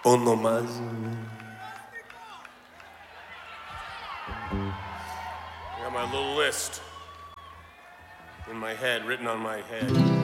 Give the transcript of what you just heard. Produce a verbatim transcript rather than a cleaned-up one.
Uno más. I got my little list in my head, written on my head.